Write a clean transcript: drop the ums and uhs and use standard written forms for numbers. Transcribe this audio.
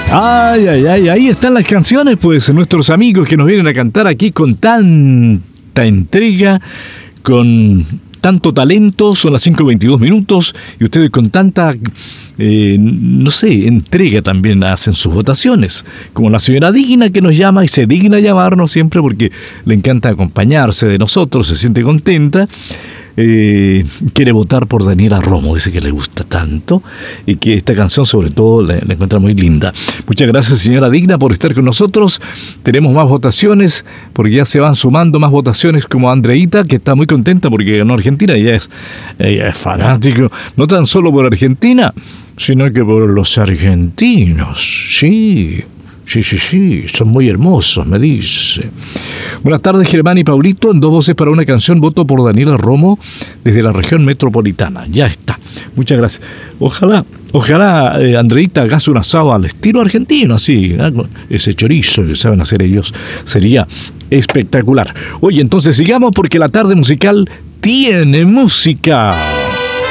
Ay, ay, ay, ahí están las canciones, pues, nuestros amigos que nos vienen a cantar aquí con tanta entrega, con tanto talento. Son las 5:22 y ustedes con tanta, no sé, entrega también hacen sus votaciones. Como la señora Digna, que nos llama y se digna llamarnos siempre porque le encanta acompañarse de nosotros, se siente contenta. Quiere votar por Daniela Romo, dice que le gusta tanto y que esta canción sobre todo la encuentra muy linda. Muchas gracias, señora Digna, por estar con nosotros. Tenemos más votaciones porque ya se van sumando más votaciones, como Andreita, que está muy contenta porque ganó Argentina. Ella es fanático, no tan solo por Argentina, sino que por los argentinos. Sí, son muy hermosos, me dice. Buenas tardes, Germán y Paulito. En 2 voces para una canción, voto por Daniela Romo desde la región metropolitana. Ya está. Muchas gracias. Ojalá, Andreita, hagas un asado al estilo argentino, así, ese chorizo que saben hacer ellos, sería espectacular. Oye, entonces sigamos porque la tarde musical tiene música.